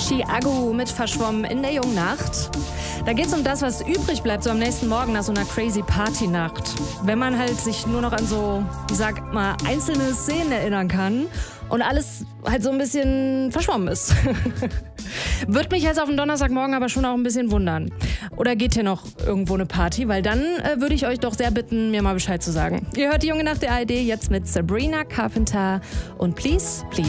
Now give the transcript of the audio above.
Chiago mit Verschwommen in der jungen Nacht. Da geht es um das, was übrig bleibt so am nächsten Morgen nach so einer crazy Partynacht. Wenn man halt sich nur noch an so, ich sag mal, einzelne Szenen erinnern kann und alles halt so ein bisschen verschwommen ist. Würde mich jetzt auf den Donnerstagmorgen aber schon auch ein bisschen wundern. Oder geht hier noch irgendwo eine Party? Weil dann würde ich euch doch sehr bitten, mir mal Bescheid zu sagen. Ihr hört die junge Nacht der ARD jetzt mit Sabrina Carpenter und Please, Please.